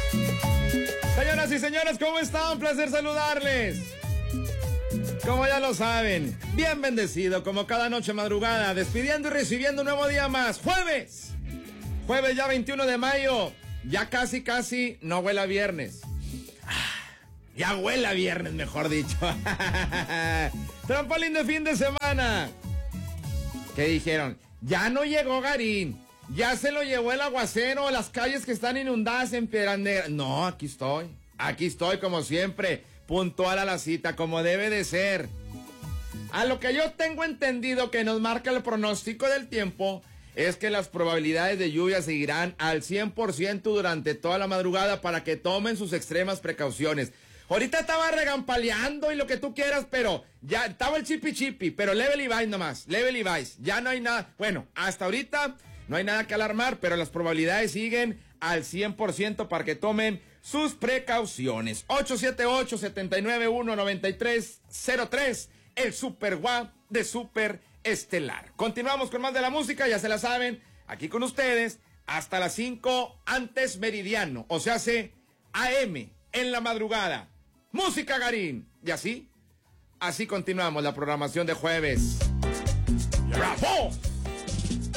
Señoras y señores, ¿cómo están? Un placer saludarles. Como ya lo saben, bien bendecido como cada noche madrugada, despidiendo y recibiendo un nuevo día más. ¡Jueves! Jueves ya 21 de mayo. Ya casi no huele a viernes. Ya huele a viernes, mejor dicho. Trampolín de fin de semana. ¿Qué dijeron? Ya no llegó Garín. Ya se lo llevó el aguacero, las calles que están inundadas en Piedras Negras. No, aquí estoy como siempre, puntual a la cita, como debe de ser. A lo que yo tengo entendido que nos marca el pronóstico del tiempo es que las probabilidades de lluvia seguirán al 100% durante toda la madrugada para que tomen sus extremas precauciones. Ahorita estaba regampaleando y lo que tú quieras, pero ya estaba el chipi, pero level y vice nomás, level y vice. Ya no hay nada, bueno, hasta ahorita no hay nada que alarmar, pero las probabilidades siguen al 100% para que tomen sus precauciones. 878-791-9303, el Super Guap de Super Estelar. Continuamos con más de la música, ya se la saben, aquí con ustedes, hasta las 5 antes meridiano, o sea, hace AM en la madrugada. Música Garín. Y así continuamos la programación de jueves. ¡Bravo!